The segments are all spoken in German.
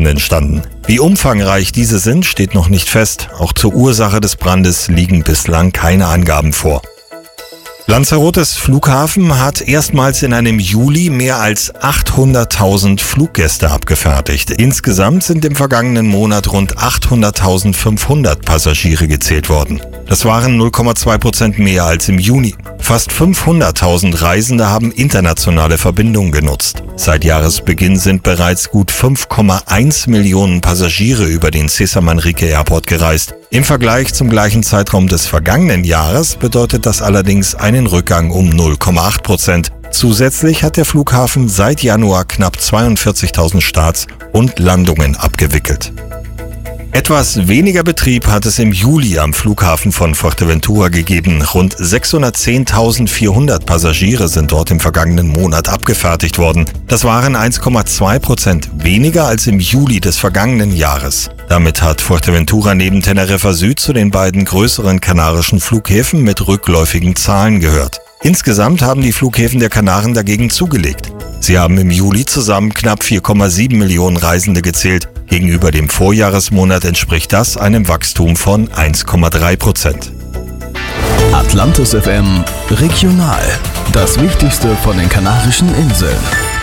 entstanden. Wie umfangreich diese sind, steht noch nicht fest. Auch zur Ursache des Brandes liegen bislang keine Angaben vor. Lanzarotes Flughafen hat erstmals in einem Juli mehr als 800.000 Fluggäste abgefertigt. Insgesamt sind im vergangenen Monat rund 800.500 Passagiere gezählt worden. Das waren 0,2% mehr als im Juni. Fast 500.000 Reisende haben internationale Verbindungen genutzt. Seit Jahresbeginn sind bereits gut 5,1 Millionen Passagiere über den Cesar Manrique Airport gereist. Im Vergleich zum gleichen Zeitraum des vergangenen Jahres bedeutet das allerdings einen Rückgang um 0,8%. Zusätzlich hat der Flughafen seit Januar knapp 42.000 Starts und Landungen abgewickelt. Etwas weniger Betrieb hat es im Juli am Flughafen von Fuerteventura gegeben. Rund 610.400 Passagiere sind dort im vergangenen Monat abgefertigt worden. Das waren 1,2% weniger als im Juli des vergangenen Jahres. Damit hat Fuerteventura neben Teneriffa Süd zu den beiden größeren kanarischen Flughäfen mit rückläufigen Zahlen gehört. Insgesamt haben die Flughäfen der Kanaren dagegen zugelegt. Sie haben im Juli zusammen knapp 4,7 Millionen Reisende gezählt. Gegenüber dem Vorjahresmonat entspricht das einem Wachstum von 1,3%. Atlantis FM Regional. Das Wichtigste von den Kanarischen Inseln.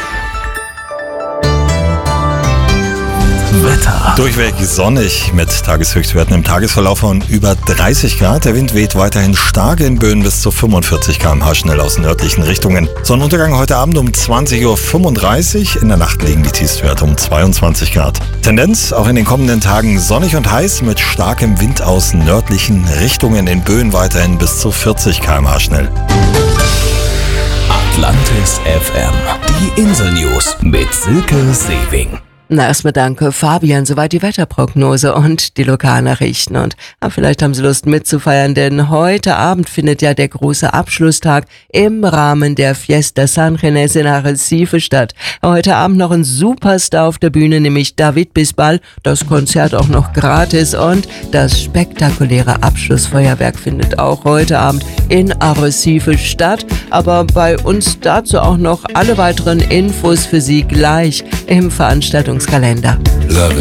Wetter. Durchweg sonnig mit Tageshöchstwerten im Tagesverlauf von über 30 Grad. Der Wind weht weiterhin stark in Böen bis zu 45 km/h schnell aus nördlichen Richtungen. Sonnenuntergang heute Abend um 20.35 Uhr. In der Nacht liegen die Tiefstwerte um 22 Grad. Tendenz auch in den kommenden Tagen sonnig und heiß mit starkem Wind aus nördlichen Richtungen. In Böen weiterhin bis zu 40 km/h schnell. Atlantis FM. Die Insel-News mit Silke Sewing. Na, erstmal danke, Fabian. Soweit die Wetterprognose und die Lokalnachrichten. Und vielleicht haben Sie Lust mitzufeiern, denn heute Abend findet ja der große Abschlusstag im Rahmen der Fiesta San Ginés in Arrecife statt. Heute Abend noch ein Superstar auf der Bühne, nämlich David Bisbal. Das Konzert auch noch gratis und das spektakuläre Abschlussfeuerwerk findet auch heute Abend in Arrecife statt. Aber bei uns dazu auch noch alle weiteren Infos für Sie gleich im Veranstaltungskalender.